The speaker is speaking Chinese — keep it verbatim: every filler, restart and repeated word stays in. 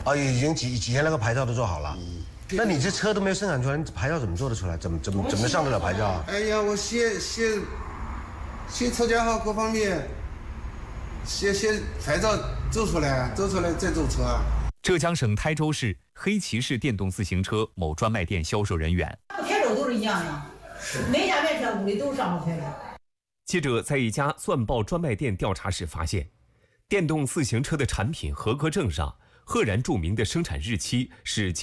哦，已经提提前那个牌照都做好了。 嗯， 那你这车都没有生产出来，你牌照怎么做得出来？怎么怎么怎么上得了牌照啊？ 哎呀，我写写写车架号各方面，写写牌照走出来，走出来再走车。 浙江省台州市黑骑士电动自行车某专卖店销售人员。 开走都是一样呀，每家卖车屋里都是上过牌的。 记者在一家钻豹专卖店调查时发现，电动自行车的产品合格证上赫然注明的生产日期是建